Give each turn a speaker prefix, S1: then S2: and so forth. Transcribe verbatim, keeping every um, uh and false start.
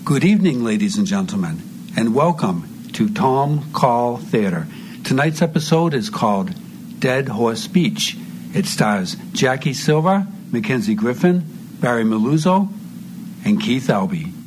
S1: Good evening, ladies and gentlemen, and welcome to Tom Call Theater. Tonight's episode is called Dead Horse Beach. It stars Jackie Silva, Mackenzie Griffin, Barry Maluzzo, and Keith Albee.